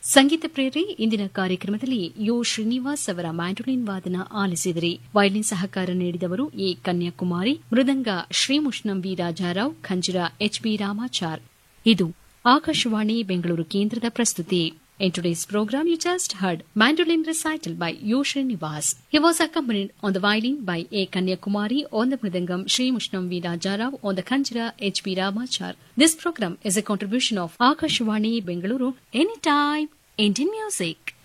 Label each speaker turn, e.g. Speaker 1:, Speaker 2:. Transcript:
Speaker 1: ಸಂಗೀತ ಪ್ರೇರಿ ಇಂದಿನ ಕಾರ್ಯಕ್ರಮದಲ್ಲಿ ಯು ಶ್ರೀನಿವಾಸ್ ಅವರ ಮ್ಯಾಂಡೋಲಿನ್ ವಾದನ ಆಲಿಸಿದಿರಿ. ವಯಲಿನ್ ಸಹಕಾರ ನೀಡಿದವರು A Kanyakumari, mridanga ಶ್ರೀಮುಷ್ಣಂ V Raja Rao, ಖಂಜಿರ ಎಚ್.ಬಿ. Ramachar. ಇದು ಆಕಾಶವಾಣಿ ಬೆಂಗಳೂರು ಕೇಂದ್ರದ ಪ್ರಸ್ತುತಿ. In today's program, you just heard mandolin recital by U. Srinivas. He was accompanied on the violin by A. Kanyakumari, on the mridangam Sri Mushnam V. Rajarao, on the khanjira H. B. Ramachar. This program is a contribution of Akashvani Bengaluru. Anytime, Indian music.